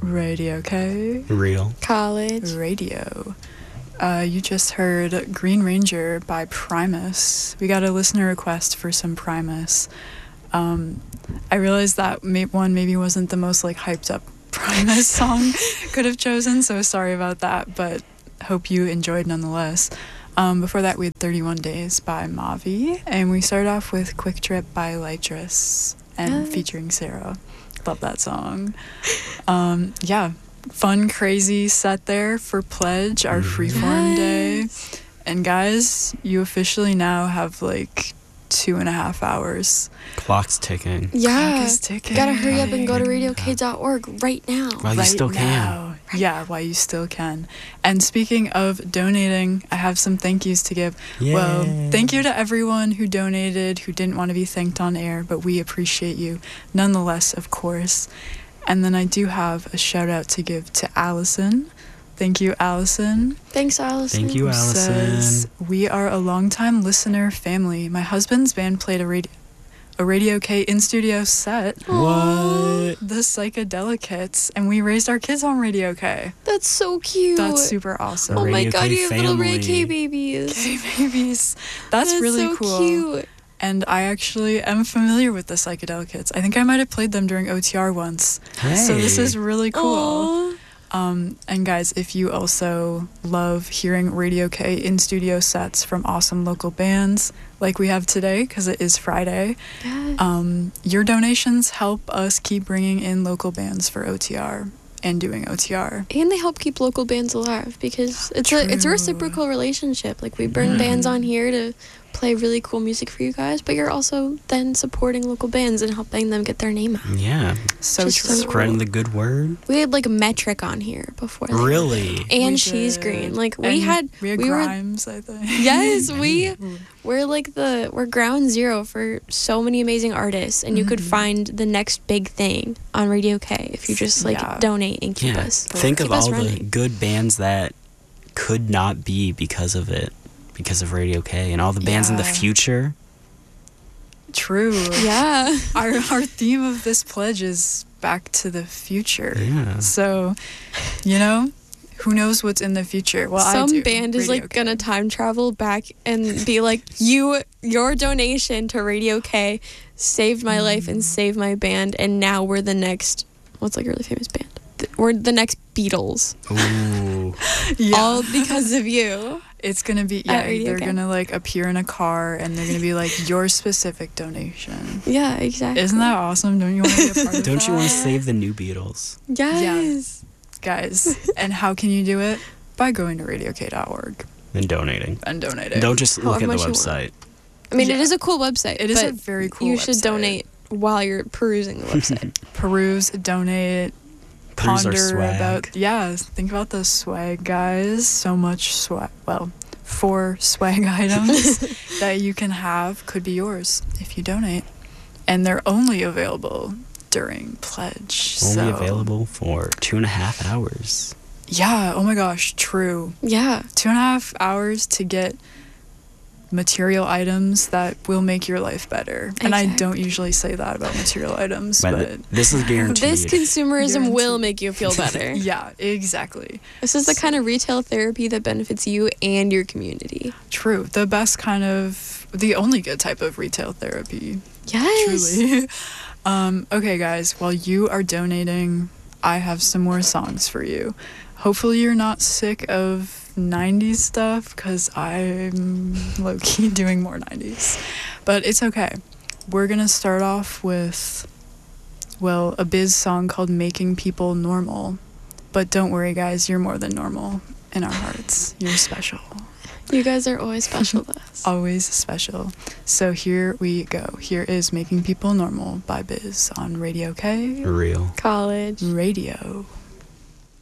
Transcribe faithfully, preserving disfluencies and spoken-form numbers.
Radio K. Real. College. Radio. Uh, you just heard Green Ranger by Primus. We got a listener request for some Primus. Um, I realized that may- one maybe wasn't the most like hyped up Primus song could have chosen, so sorry about that, but hope you enjoyed nonetheless. Um, before that, we had thirty-one Days by Mavi, and we started off with Quick Trip by Lytris and Yes. featuring Sarah. Love that song. Um, yeah, fun, crazy set there for Pledge, our freeform day. Yes. And guys, you officially now have like two and a half hours. Clock's ticking. Yeah. Clock is ticking. Gotta hurry up and go to radio k dot org right now. While you Right still can. now. Yeah, while you still can. And speaking of donating, I have some thank yous to give. Well, Yay. thank you to everyone who donated, who didn't want to be thanked on air, but we appreciate you nonetheless, of course. And then I do have a shout out to give to Allison. Thank you, Allison. Thanks, Allison. Thank you, who Allison. Says, we are a longtime listener family. My husband's band played a radio, a Radio K in-studio set, What? the Psychedelicates, and we raised our kids on Radio K. That's so cute. That's super awesome. Oh my Radio god, K you have little Ray family. K babies. K babies. That's, That's really so cool. cute. And I actually am familiar with the Psychedelicates. I think I might have played them during O T R once. So this Hey. is really cool. Aw. Um, and guys, if you also love hearing Radio K in studio sets from awesome local bands like we have today, because it is Friday, Yes. um, your donations help us keep bringing in local bands for O T R and doing O T R. And they help keep local bands alive because it's a it's a True. reciprocal relationship. Like we bring Mhm. bands on here to play really cool music for you guys, but you're also then supporting local bands and helping them get their name out. Yeah. So Just true. so Spreading the good word. We had like a metric on here before. they- Really? And We She's did. Green. Like we And had we had we were Grimes, I think. Yes, we Ooh. we're like the we're ground zero for so many amazing artists, and you could Mhm. find the next big thing on Radio K if you just like Yeah. donate and keep Yeah. us Think keep of us all the running. good bands that could not be because of it, because of Radio K, and all the bands in the Yeah. future. True. Yeah. Our our theme of this pledge is back to the future. Yeah. So, you know, who knows what's in the future? Well, I Some do. band is Radio like K. gonna time travel back and be like, you your donation to Radio K saved my life and saved my band, and now we're the next what's like a really famous band. Th- We're the next Beatles. Ooh. Yeah. All because of you. It's gonna be At yeah. Radio They're K. gonna like appear in a car, and they're gonna be like your specific donation. Yeah, exactly. Isn't that awesome? Don't you want to be a part of Don't that? you want to save the new Beatles? Yes. guys? And how can you do it? By going to radio k dot org And donating. and donating. Don't just look However at the much you want. website. I mean, Yeah. it is a cool website. It is a but very cool You should website. donate while you're perusing the website. peruse, donate, Peruse our ponder swag. about yeah. Think about the swag, guys. So much swag. Well, four swag items that you can have could be yours if you donate, and they're only available during pledge. Only so. available for two and a half hours. Yeah. Oh my gosh. True. Yeah. Two and a half hours to get material items that will make your life better. And I don't Exactly. usually say that about material items, But but th- this is guaranteed. This consumerism will Guaranteed. make you feel better. yeah, exactly. This is the kind of retail therapy that benefits you and your community. True. The best kind of, the only good type of retail therapy. Yes. Truly. um, okay, guys, while you are donating, I have some more songs for you. Hopefully you're not sick of nineties stuff, because I'm low-key doing more nineties. But it's okay. We're going to start off with, well, a Biz song called Making People Normal. But don't worry, guys, you're more than normal in our hearts. You're special. You guys are always special to us. Always special. So here we go. Here is Making People Normal by Biz on Radio K. real. College. Radio.